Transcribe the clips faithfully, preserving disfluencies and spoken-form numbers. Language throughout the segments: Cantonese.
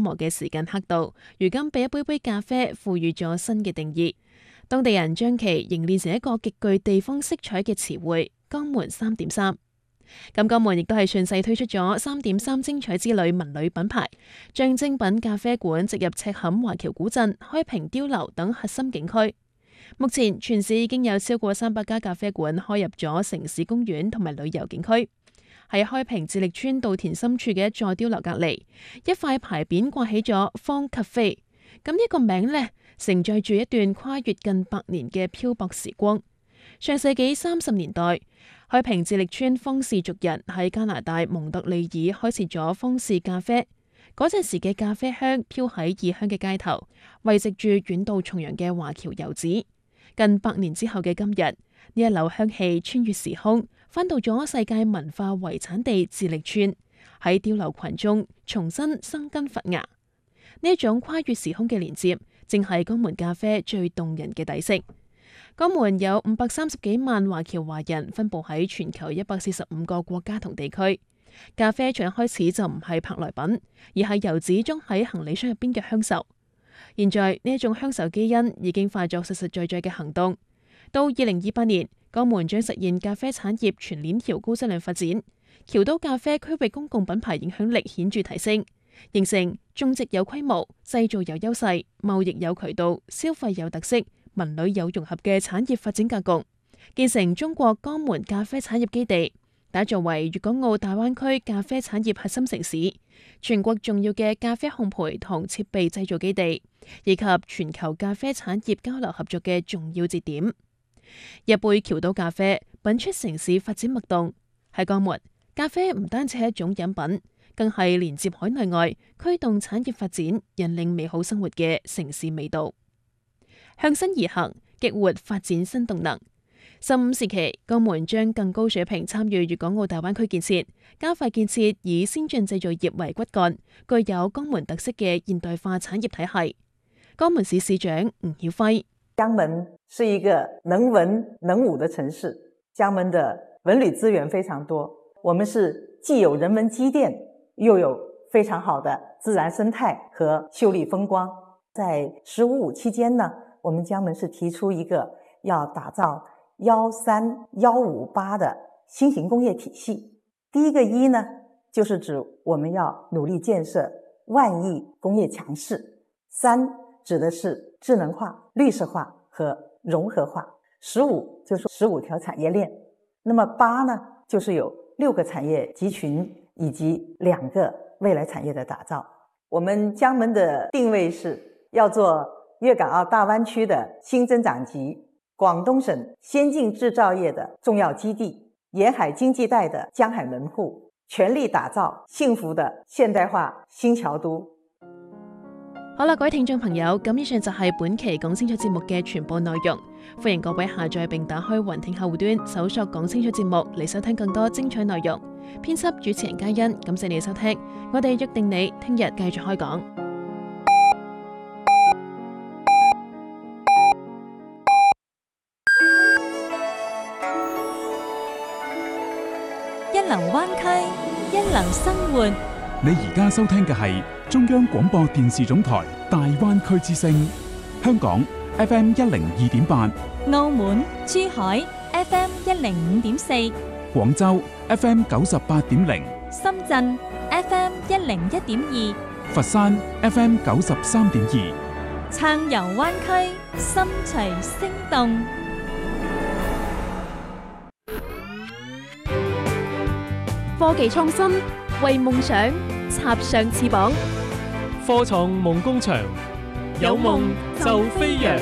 磨嘅時間刻度，如今被一杯杯咖啡賦予咗新嘅定義。當地人將其凝練成一個極具地方色彩嘅詞彙——江門三點三。咁江門亦都係順勢推出咗三點三精彩之旅文旅品牌，將精品咖啡館植入赤坎華僑古鎮、開平碉樓等核心景區。目前全市已經有超過三百家咖啡館開入咗城市公園同埋旅遊景區。喺開平致力村稻田深處嘅一座碉樓隔離，一塊牌匾掛起咗方咖啡。咁呢個名呢，承載住一段跨越近百年嘅漂泊時光。上世紀三十年代，開平致力村方氏族人喺加拿大蒙特利爾開設咗方氏咖啡。嗰陣時嘅咖啡香飄喺異鄉嘅街頭，慰藉住遠道重洋嘅華僑遊子。近百年之後嘅今日，呢一縷香氣穿越時空，返到咗世界文化遺產地致力村，喺碉樓群中重新生根發芽。呢一種跨越時空嘅連接，正係江門咖啡最動人嘅底色。江門有五百三十幾萬華僑華人分佈喺全球一百四十五個國家同地區。咖啡從一開始就唔係舶來品，而係遊子裝喺行李箱入邊嘅鄉愁。現在呢一種鄉愁基因已經化作實實在在嘅行動。到二零二八年，江門將實現咖啡產業全鏈條高質量發展，僑都咖啡區域公共品牌影響力顯著提升，形成種植有規模、製造有優勢、貿易有渠道、消費有特色、文旅有融合嘅產業發展格局，建成中國江門咖啡產業基地，打造為粵港澳大灣區咖啡產業核心城市，全國重要嘅咖啡烘焙同設備製造基地，以及全球咖啡產業交流合作嘅重要節點。一杯僑都咖啡品出城市發展脈動。喺江門，咖啡唔單止係一種飲品，更係連接海內外、驅動產業發展、引領美好生活嘅城市味道。向新而行，激活發展新動能。十五時期，江門將更高水平參與粵港澳大灣區建設，加快建設以先進製造業為骨幹、具有江門特色嘅現代化產業體系。江門市市長吳曉輝： 江門是一個能文能武的城市，江門的文旅資源非常多，我們是既有人文積澱，又有非常好的自然生態和秀麗風光。在十五五期間呢，我們江門是提出一個要打造幺三幺五八的新型工業體系。第一個一呢，就是指我們要努力建設萬億工業強勢。三指的是智能化、綠色化和融合化。十五就是十五條產業鏈。那麼八呢，就是有六個產業集群以及兩個未來產業的打造。我們江門的定位是要做粵港澳大灣區的新增長極，廣東省先進製造業的重要基地，沿海經濟帶的江海門戶，全力打造幸福的現代化新僑都。 好啦，各位聽眾朋友，咁以上就係本期講清楚節目嘅全部內容。歡迎各位下載並打開雲聽客戶端，搜索講清楚節目嚟收聽更多精彩內容。編輯主持人嘉欣，感謝你嘅收聽，我哋約定你聽日繼續開講。 一流灣區，一流生活。 你而家收聽嘅係中央廣播電視總台大灣區之聲，香港 F M 一零二點八， 澳門、珠海 F M 一零五點四， 廣州 F M 九十八點零， 深圳 F M 一零一點二， 佛山 F M 九十三點二。 暢遊灣區，心隨聲動。 科技創新，為夢想插上翅膀。 科創夢工場，有夢就飛揚。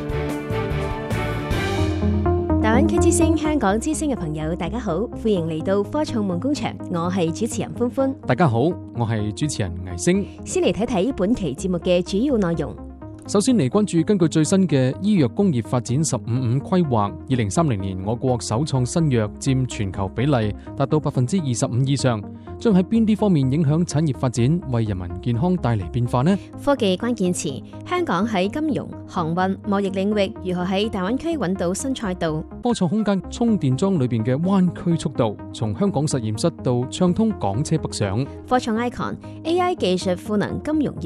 大灣區之聲、香港之聲嘅朋友，大家好，歡迎嚟到科創夢工場，我係主持人歡歡。 大家好，我係主持人倪星。 先嚟睇睇本期節目嘅主要內容。 首先嚟關注根據最新嘅醫藥工業發展十五五規劃，二零三零年我國首創新藥佔全球比例達到百分之二十五以上，將喺邊啲方面影響產業發展，為人民健康帶嚟變化呢？ 科技關鍵詞，香港喺金融、航運、貿易領域如何喺大灣區揾到新賽道？ 科創空間充電樁裏邊嘅灣區速度，從香港實驗室到暢通港車北上。 科創 icon A I 技術賦能金融業